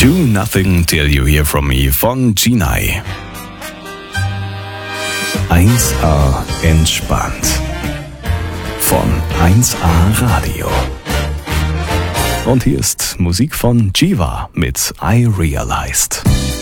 Do Nothing Till You Hear From Me von Ginai. 1A entspannt von 1A Radio. Und hier ist Musik von Jiva mit I Realized.